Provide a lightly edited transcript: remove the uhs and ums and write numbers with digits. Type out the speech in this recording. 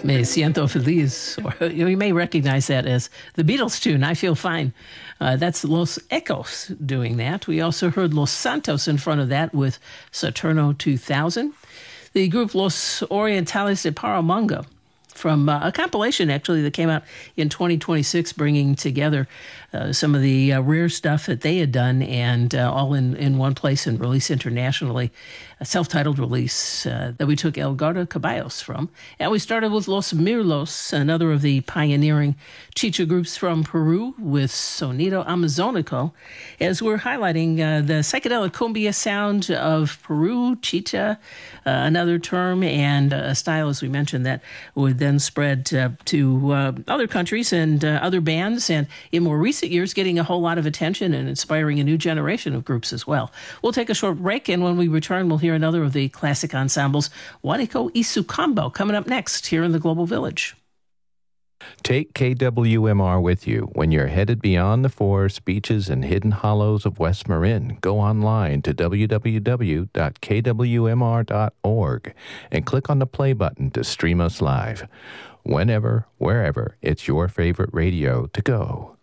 Me siento feliz. Or you may recognize that as the Beatles tune, I Feel Fine. That's Los Ecos doing that. We also heard Los Santos in front of that with Saturno 2000. The group Los Orientales de Paramonga from a compilation, actually, that came out in 2026, bringing together some of the rare stuff that they had done and all in one place and released internationally. A self-titled release that we took El Garda Caballos from. And we started with Los Mirlos, another of the pioneering chicha groups from Peru, with Sonido Amazonico, as we're highlighting the psychedelic cumbia sound of Peru, chicha, another term, and a style, as we mentioned, that would then spread to other countries and other bands, and in more recent years, getting a whole lot of attention and inspiring a new generation of groups as well. We'll take a short break, and when we return, we'll hear another of the classic ensembles, Guarico y Sucambo, coming up next here in the Global Village. Take KWMR with you when you're headed beyond the forests, beaches, and hidden hollows of West Marin. Go online to www.kwmr.org and click on the play button to stream us live. Whenever, wherever, it's your favorite radio to go.